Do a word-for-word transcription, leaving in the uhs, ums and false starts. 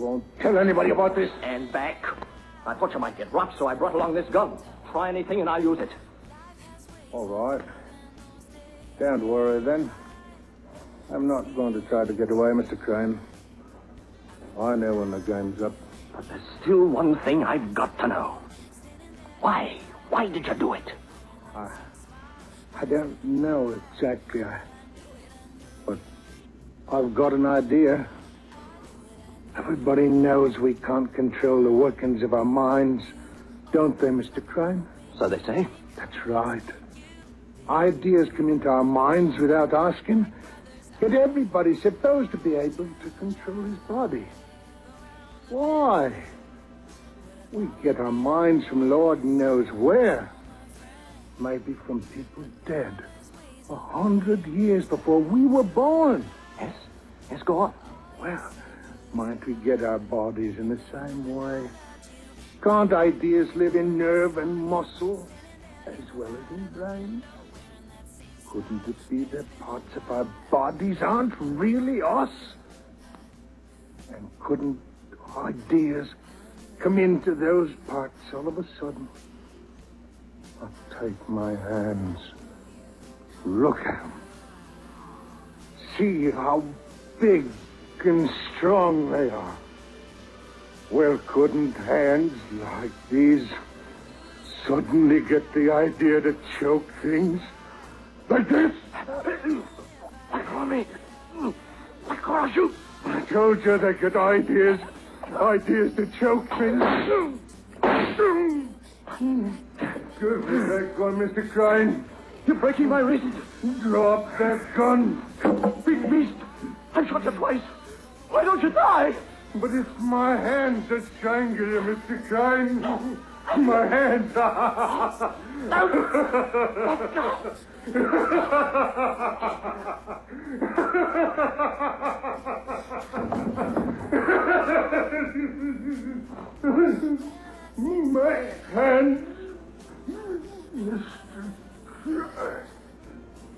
won't tell anybody about this. Stand back. I thought you might get robbed, so I brought along this gun. Try anything and I'll use it. All right. Don't worry, then. I'm not going to try to get away, Mister Crane. I know when the game's up. But there's still one thing I've got to know. Why? Why did you do it? I, I don't know exactly, I, but I've got an idea. Everybody knows we can't control the workings of our minds, don't they, Mister Crane? So they say. That's right. Ideas come into our minds without asking. Yet everybody's supposed to be able to control his body. Why? We get our minds from Lord knows where. Maybe from people dead. A hundred years before we were born. Yes? Yes, go on. Well, might we get our bodies in the same way? Can't ideas live in nerve and muscle as well as in brains? Couldn't it be that parts of our bodies aren't really us? And couldn't ideas come into those parts all of a sudden? I'll take my hands. Look at them. See how big and strong they are. Well, couldn't hands like these suddenly get the idea to choke things? Like this? Let go of me. Let go of you. I told you they get ideas. Ideas to choke things. Good with that gun, Mister Crane. You're breaking my wrist. Drop that gun. Big beast. I shot you twice. Why don't you die? But it's my hands that strangle you, Mister Crane. My hands. My hands. Mister Crane.